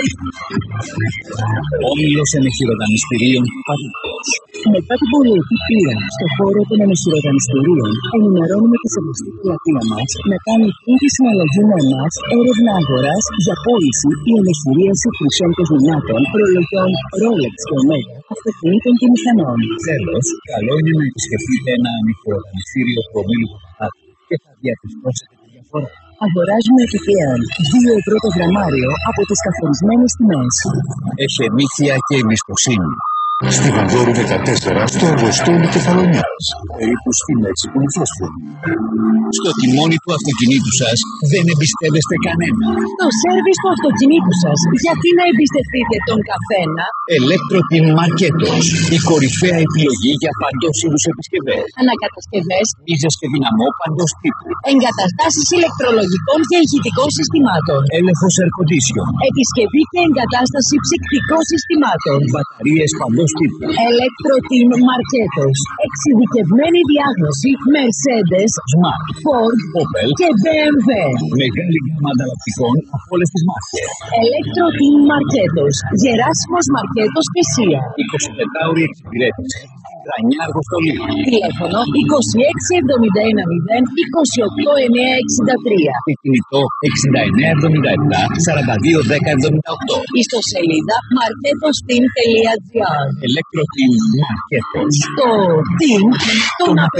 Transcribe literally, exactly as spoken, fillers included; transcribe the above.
Όμιλος ενεχειροδανιστηρίων Παδίκος. Μετά την πολυετή πείρα στο χώρο των ενεχειροδανιστηρίων, ενημερώνουμε τη σεβαστή πλατεία μας να κάνει πλήρη συναλλαγή με εμάς, έρευνα αγοράς για πώληση ή ενεχειρίαση χρυσών κοσμημάτων, προλογιών Rolex και Omega, αυτοκινήτων και μηχανών. Τέλος, καλό είναι να επισκεφτείτε ένα ενεχειροδανιστήριο προμήλου Παπαδάκου και θα διαπιστώσετε τη διαφορά. Αγοράζουμε επιπλέον δύο ευρώ το γραμμάριο από τις καθορισμένες τιμές. Εχεμήθεια και εμπιστοσύνη. Στη Βανδόρου δεκατέσσερα, στο εργοστόλι Κεφαλονιάς, περίπου στη μέση του Μηφόσφαιρου. Στο τιμόνι του αυτοκινήτου σας δεν εμπιστεύεστε κανένα. Το σέρβις του αυτοκινήτου σας, γιατί να εμπιστευτείτε τον καθένα? Electroteam Marketos, η κορυφαία επιλογή για παντός είδους επισκευές. Ανακατασκευές, μίζες και δυναμό παντός τύπου. εγκαταστάσεις ηλεκτρολογικών και ηχητικών συστημάτων. Έλεγχος air condition. Επισκευή και εγκατάσταση ψυκτικών συστημάτων. Μπαταρίες παντός τύπου. Electroteam Marketos. Εξειδικευμένη διάγνωση Mercedes, Smart, Ford, Opel και μπι εμ ντάμπλιου. Μεγάλη γκάμα ανταλλακτικών από όλες τις μάρκες. Electroteam Marketos. Γεράσιμος Μαρκέτος και Σία. εικοσιτετράωρη εξυπηρέτηση. Τρανιά Αργοστολίου. Τηλέφωνο είκοσι έξι εβδομήντα ένα μηδέν είκοσι οκτώ εννιακόσια εξήντα τρία. Και κινητό εξήντα εννέα εβδομήντα επτά σαράντα δύο δέκα εβδομήντα οκτώ. Ιστοσελίδα marketosteam τελεία τζι άρ. Electroteam Marketos. Το team των